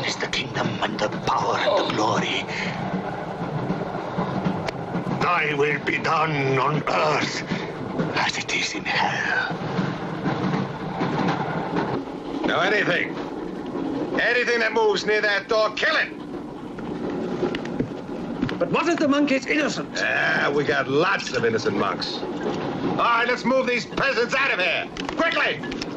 is the kingdom and the power and the glory. Thy will be done on earth as it is in hell. Now anything that moves near that door, kill it! But what if the monk is innocent? We got lots of innocent monks. All right, let's move these peasants out of here. Quickly!